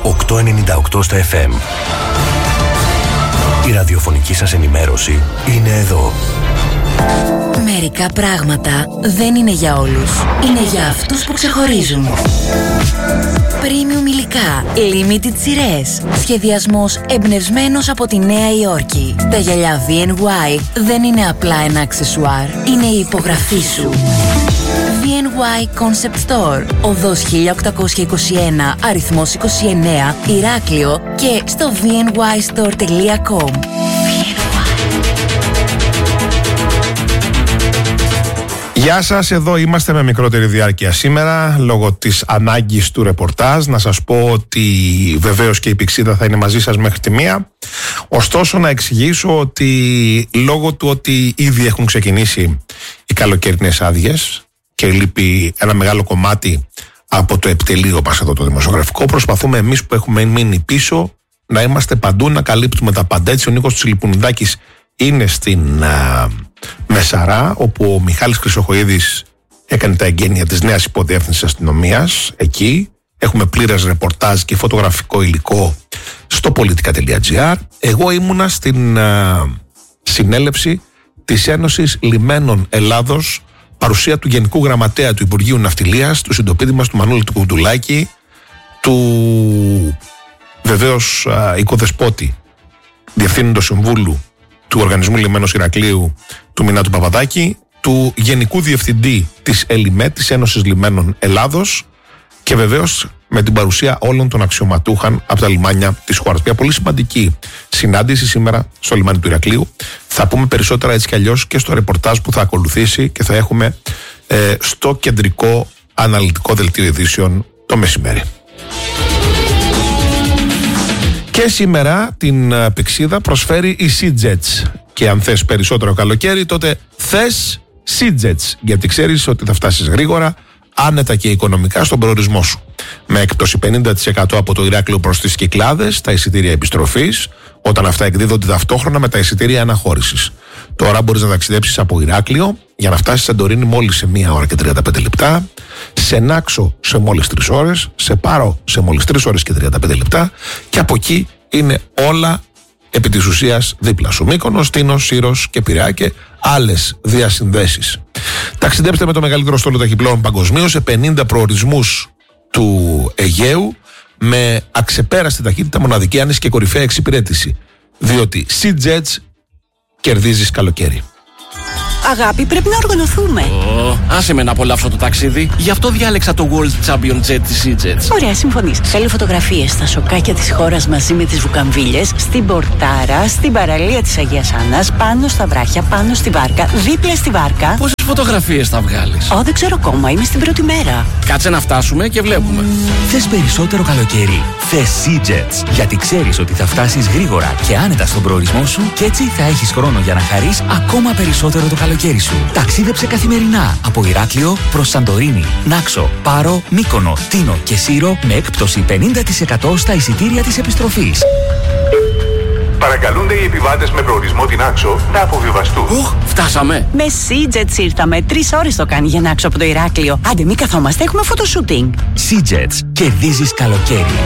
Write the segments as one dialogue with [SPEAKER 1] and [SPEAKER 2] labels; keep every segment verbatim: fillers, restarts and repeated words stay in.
[SPEAKER 1] οκτακόσια ενενήντα οκτώ στα εφ εμ. Η ραδιοφωνική σας ενημέρωση είναι εδώ.
[SPEAKER 2] Μερικά πράγματα δεν είναι για όλους. Είναι για αυτούς που ξεχωρίζουν. Premium υλικά, limited σειρές. Σχεδιασμός εμπνευσμένος από τη Νέα Υόρκη. Τα γυαλιά βι εν γουάι δεν είναι απλά ένα αξεσουάρ. Είναι η υπογραφή σου. βι εν γουάι Concept Store, οδός χίλια οκτακόσια είκοσι ένα, αριθμός είκοσι εννέα, Ηράκλειο και στο βι εν γουάι στορ τελεία κομ.
[SPEAKER 3] Γεια σας, εδώ είμαστε με μικρότερη διάρκεια σήμερα λόγω της ανάγκης του ρεπορτάζ. Να σας πω ότι βεβαίως και η Πηξίδα θα είναι μαζί σας μέχρι τη μία. Ωστόσο να εξηγήσω ότι λόγω του ότι ήδη έχουν ξεκινήσει οι καλοκαιρινές άδειες και λείπει ένα μεγάλο κομμάτι από το επιτελείο μας εδώ το δημοσιογραφικό, προσπαθούμε εμείς που έχουμε μείνει πίσω να είμαστε παντού, να καλύπτουμε τα πάντα. Έτσι ο Νίκος Τσιλιπουνιδάκης είναι στην α, Μεσαρά, όπου ο Μιχάλης Χρυσοχοΐδης έκανε τα εγγένεια της νέας υποδιεύθυνσης αστυνομίας. Εκεί έχουμε πλήρες ρεπορτάζ και φωτογραφικό υλικό στο πολιτικά τελεία τζι άρ. Εγώ ήμουνα στην α, συνέλευση της Ένωσης Λιμένων Ελλάδος, παρουσία του Γενικού Γραμματέα του Υπουργείου Ναυτιλίας, του συντοπίτη μας του Μανώλη του Κουντουλάκη, του βεβαίως α, οικοδεσπότη Διευθύνοντος Συμβούλου του Οργανισμού Λιμένος Ηρακλείου του Μινάτου Παπαδάκη, του Γενικού Διευθυντή της ΕΛΙΜΕ, της Ένωσης Λιμένων Ελλάδος, και βεβαίως με την παρουσία όλων των αξιωματούχων από τα λιμάνια της χώρας. Μια πολύ σημαντική συνάντηση σήμερα στο λιμάνι του Ηρακλείου. Θα πούμε περισσότερα έτσι κι αλλιώς και στο ρεπορτάζ που θα ακολουθήσει και θα έχουμε ε, στο κεντρικό αναλυτικό δελτίο ειδήσεων το μεσημέρι. Και σήμερα την Πηξίδα προσφέρει η SeaJets. Και αν θες περισσότερο καλοκαίρι, τότε θες SeaJets, γιατί ξέρεις ότι θα φτάσεις γρήγορα, άνετα και οικονομικά στον προορισμό σου. Με έκπτωση πενήντα τοις εκατό από το Ηράκλειο προς τις Κυκλάδες, τα εισιτήρια επιστροφής, όταν αυτά εκδίδονται ταυτόχρονα με τα εισιτήρια αναχώρησης. Τώρα μπορείς να ταξιδέψεις από Ηράκλειο για να φτάσεις σε Σαντορίνη μόλις σε μία ώρα και τριάντα πέντε λεπτά, σε Νάξο σε μόλις τρεις ώρες, σε Πάρο σε μόλις τρεις ώρες και τριάντα πέντε λεπτά, και από εκεί είναι όλα επί της ουσίας δίπλα σου. Μύκονος, Τίνος, Σύρος και Πειραιά και άλλες διασυνδέσεις. Ταξιδέψτε με το μεγαλύτερο στόλο ταχυπλοών παγκοσμίως σε πενήντα προορισμούς του Αιγαίου με αξεπέραστη ταχύτητα, μοναδική άνεση και κορυφαία εξυπηρέτηση. Διότι SeaJets κερδίζεις καλοκαίρι.
[SPEAKER 4] Αγάπη, πρέπει να οργανωθούμε.
[SPEAKER 5] Oh, άσε με να απολαύσω το ταξίδι. Γι' αυτό διάλεξα το World Champion Jet της SeaJets.
[SPEAKER 4] Ωραία, συμφωνείς. Θέλω φωτογραφίες στα σοκάκια της χώρας μαζί με τις βουκαμβίλες, στην Πορτάρα, στην παραλία της Αγίας Άννας, πάνω στα βράχια, πάνω στη βάρκα, δίπλα στη βάρκα.
[SPEAKER 5] Πόσες φωτογραφίες θα βγάλεις?
[SPEAKER 4] Ω, δεν ξέρω ακόμα, είμαι στην πρώτη μέρα.
[SPEAKER 5] Κάτσε να φτάσουμε και βλέπουμε.
[SPEAKER 6] Θες περισσότερο καλοκαίρι? Θες SeaJets, γιατί ξέρεις ότι θα φτάσεις γρήγορα και άνετα στον προορισμό σου και έτσι θα έχεις χρόνο για να χαρείς ακόμα περισσότερο το καλοκαίρι σου. Ταξίδεψε καθημερινά από Ηράκλειο προς Σαντορίνη, Νάξο, Πάρο, Μύκονο, Τίνο και Σύρο με έκπτωση πενήντα τοις εκατό στα εισιτήρια της επιστροφής.
[SPEAKER 7] Παρακαλούνται οι επιβάτες με προορισμό την Νάξο να αποβιβαστούν.
[SPEAKER 5] Οχ, φτάσαμε.
[SPEAKER 4] Με SeaJets ήρθαμε. Τρεις ώρες το κάνει για Νάξο από το Ηράκλειο. Άντε, μη καθόμαστε, έχουμε φωτοσούτινγκ.
[SPEAKER 6] SeaJets, κερδίζεις καλοκαίρι.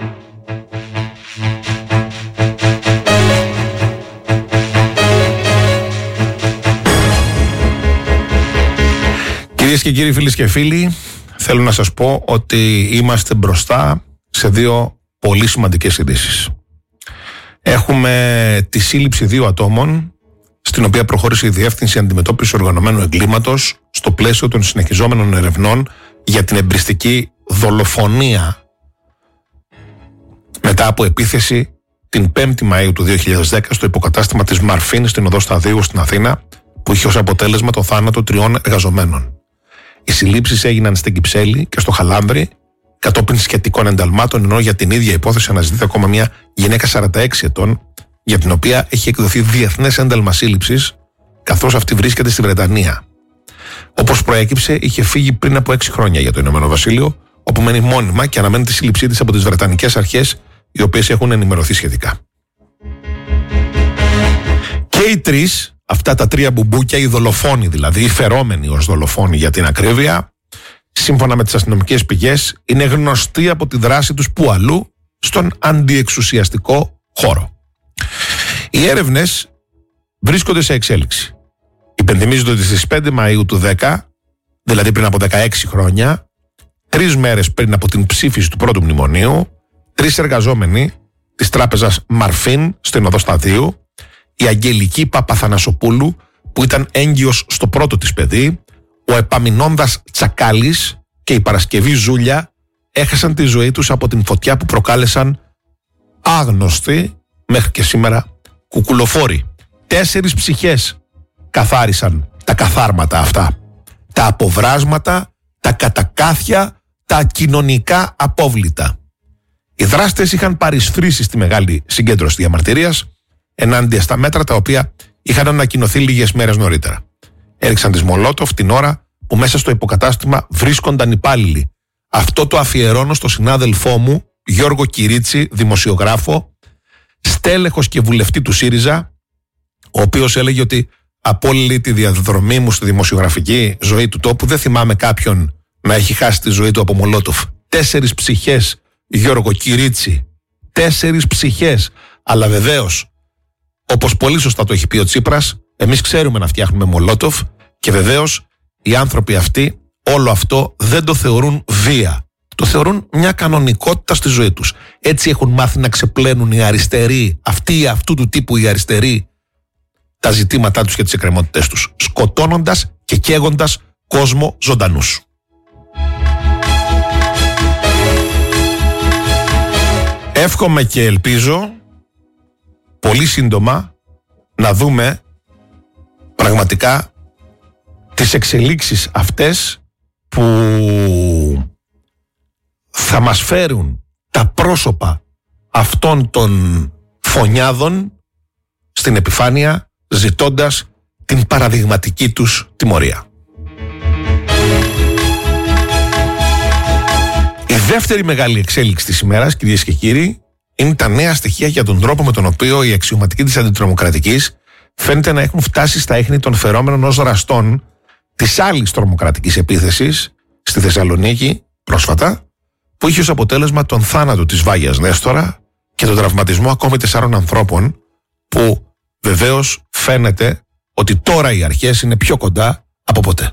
[SPEAKER 3] Κυρίες και κύριοι, φίλες και φίλοι, θέλω να σας πω ότι είμαστε μπροστά σε δύο πολύ σημαντικές ειδήσεις. Έχουμε τη σύλληψη δύο ατόμων, στην οποία προχώρησε η Διεύθυνση Αντιμετώπισης Οργανωμένου Εγκλήματος στο πλαίσιο των συνεχιζόμενων ερευνών για την εμπριστική δολοφονία μετά από επίθεση την πέμπτη Μαΐου του δύο χιλιάδες δέκα στο υποκατάστημα της Μαρφίν στην οδό Σταδίου στην Αθήνα, που είχε ως αποτέλεσμα το θάνατο τριών εργαζομένων. Οι συλλήψεις έγιναν στην Κυψέλη και στο Χαλάνδρι κατόπιν σχετικών ενταλμάτων, ενώ για την ίδια υπόθεση αναζητείται ακόμα μια γυναίκα σαράντα έξι ετών, για την οποία έχει εκδοθεί διεθνές ένταλμα σύλληψης, καθώς αυτή βρίσκεται στη Βρετανία. Όπως προέκυψε, είχε φύγει πριν από έξι χρόνια για το Ηνωμένο Βασίλειο, όπου μένει μόνιμα και αναμένει τη σύλληψή της από τις βρετανικές αρχές, οι οποίες έχουν ενημερωθεί σχετικά. Και οι τρεις, αυτά τα τρία μπουμπούκια, οι δολοφόνοι δηλαδή, οι φερόμενοι ως δολοφόνοι για την ακρίβεια, σύμφωνα με τις αστυνομικές πηγές, είναι γνωστοί από τη δράση τους που αλλού, στον αντιεξουσιαστικό χώρο. Οι έρευνες βρίσκονται σε εξέλιξη. Υπενθυμίζονται ότι στις πέντε Μαΐου του δέκα, δηλαδή πριν από δεκαέξι χρόνια, τρεις μέρες πριν από την ψήφιση του πρώτου μνημονίου, τρεις εργαζόμενοι της τράπεζας Μαρφίν στην οδό Σταδίου, η Αγγελική Παπαθανασοπούλου, που ήταν έγκυος στο πρώτο της παιδί, ο Επαμεινώντας Τσακάλης και η Παρασκευή Ζούλια, έχασαν τη ζωή τους από την φωτιά που προκάλεσαν άγνωστοι μέχρι και σήμερα κουκουλοφόροι. Τέσσερις ψυχές καθάρισαν τα καθάρματα αυτά, τα αποβράσματα, τα κατακάθια, τα κοινωνικά απόβλητα. Οι δράστες είχαν παρισφρήσει στη μεγάλη συγκέντρωση διαμαρτυρίας ενάντια στα μέτρα τα οποία είχαν ανακοινωθεί λίγες μέρες νωρίτερα. Έριξαν τις Μολότοφ την ώρα που μέσα στο υποκατάστημα βρίσκονταν υπάλληλοι. Αυτό το αφιερώνω στο συνάδελφό μου Γιώργο Κυρίτσι, δημοσιογράφο, στέλεχος και βουλευτή του ΣΥΡΙΖΑ, ο οποίος έλεγε ότι από όλη τη διαδρομή μου στη δημοσιογραφική ζωή του τόπου δεν θυμάμαι κάποιον να έχει χάσει τη ζωή του από Μολότοφ. Τέσσερις ψυχές, Γιώργο Κυρίτσι, τέσσερις ψυχές. Αλλά βεβαίως, όπως πολύ σωστά το έχει πει ο Τσίπρας, εμείς ξέρουμε να φτιάχνουμε Μολότοφ και βεβαίως οι άνθρωποι αυτοί όλο αυτό δεν το θεωρούν βία. Το θεωρούν μια κανονικότητα στη ζωή τους. Έτσι έχουν μάθει να ξεπλένουν οι αριστεροί, αυτοί αυτού του τύπου οι αριστεροί, τα ζητήματά τους και τις εκκρεμότητές τους, σκοτώνοντας και καίγοντας κόσμο ζωντανούς. Εύχομαι και ελπίζω πολύ σύντομα να δούμε πραγματικά τις εξελίξεις αυτές που θα μας φέρουν τα πρόσωπα αυτών των φωνιάδων στην επιφάνεια, ζητώντας την παραδειγματική τους τιμωρία. Η δεύτερη μεγάλη εξέλιξη της ημέρας, κυρίες και κύριοι, είναι τα νέα στοιχεία για τον τρόπο με τον οποίο οι αξιωματικοί της αντιτρομοκρατικής φαίνεται να έχουν φτάσει στα ίχνη των φερόμενων ως δραστών της άλλης τρομοκρατικής επίθεσης στη Θεσσαλονίκη πρόσφατα, που είχε ως αποτέλεσμα τον θάνατο της Βάγιας Νέστορα και τον τραυματισμό ακόμη τεσσάρων ανθρώπων, που βεβαίως φαίνεται ότι τώρα οι αρχές είναι πιο κοντά από ποτέ.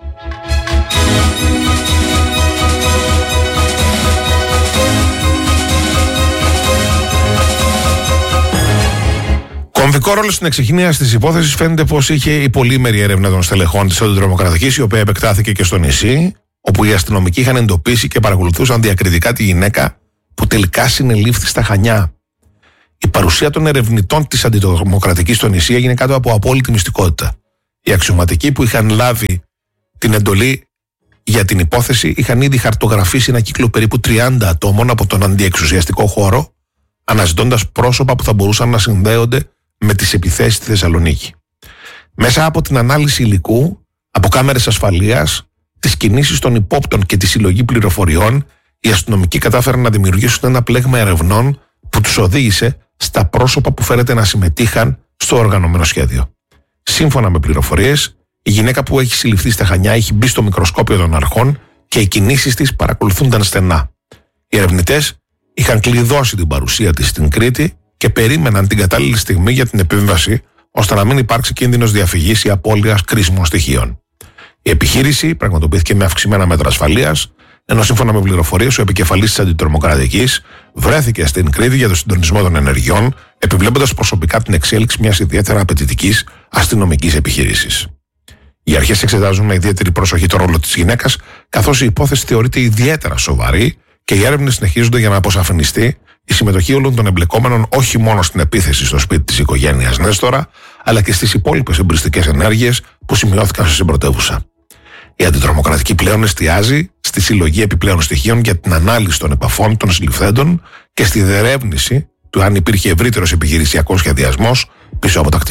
[SPEAKER 3] Κομβικό ρόλο στην εξεκίνηση της υπόθεσης φαίνεται πως είχε η πολύμερη έρευνα των στελεχών της αντιτρομοκρατικής, η οποία επεκτάθηκε και στο νησί, όπου οι αστυνομικοί είχαν εντοπίσει και παρακολουθούσαν διακριτικά τη γυναίκα που τελικά συνελήφθη στα Χανιά. Η παρουσία των ερευνητών της αντιτρομοκρατικής στο νησί έγινε κάτω από απόλυτη μυστικότητα. Οι αξιωματικοί που είχαν λάβει την εντολή για την υπόθεση είχαν ήδη χαρτογραφήσει ένα κύκλο περίπου τριάντα ατόμων από τον αντιεξουσιαστικό χώρο, αναζητώντας πρόσωπα που θα μπορούσαν να συνδέονται με τις επιθέσεις στη Θεσσαλονίκη. Μέσα από την ανάλυση υλικού, από κάμερες ασφαλείας, τις κινήσεις των υπόπτων και τη συλλογή πληροφοριών, οι αστυνομικοί κατάφεραν να δημιουργήσουν ένα πλέγμα ερευνών που τους οδήγησε στα πρόσωπα που φαίνεται να συμμετείχαν στο οργανωμένο σχέδιο. Σύμφωνα με πληροφορίες, η γυναίκα που έχει συλληφθεί στα Χανιά έχει μπει στο μικροσκόπιο των αρχών και οι κινήσεις της παρακολουθούνταν στενά. Οι ερευνητές είχαν κλειδώσει την παρουσία της στην Κρήτη και περίμεναν την κατάλληλη στιγμή για την επέμβαση, ώστε να μην υπάρξει κίνδυνος διαφυγής ή απώλειας κρίσιμων στοιχείων. Η επιχείρηση πραγματοποιήθηκε με αυξημένα μέτρα ασφαλείας, ενώ σύμφωνα με πληροφορίες ο επικεφαλής της αντιτρομοκρατικής βρέθηκε στην Κρήτη για το συντονισμό των ενεργειών, επιβλέποντας προσωπικά την εξέλιξη μιας ιδιαίτερα απαιτητικής αστυνομικής επιχείρησης. Οι αρχές εξετάζουν με ιδιαίτερη προσοχή το ρόλο της γυναίκας, καθώς η υπόθεση θεωρείται ιδιαίτερα σοβαρή και οι έρευνες συνεχίζονται για να αποσαφινιστεί η συμμετοχή όλων των εμπλεκόμενων όχι μόνο στην επίθεση στο σπίτι της οικογένειας Νέστορα, αλλά και στις υπόλοιπες εμπριστικές ενέργειες που σημειώθηκαν στην πρωτεύουσα. Η αντιτρομοκρατική πλέον εστιάζει στη συλλογή επιπλέον στοιχείων για την ανάλυση των επαφών των συλληφθέντων και στη διερεύνηση του αν υπήρχε ευρύτερος επιχειρησιακός σχεδιασμός πίσω από τα κτίρια.